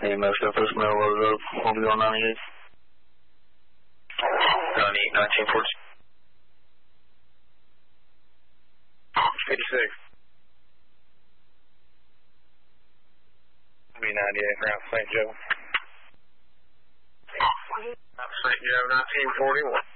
EMS got this mail loaded up. We'll be on 98. 98, 1940. 56. Be 98 around St. Joe. St. Joe, 1941.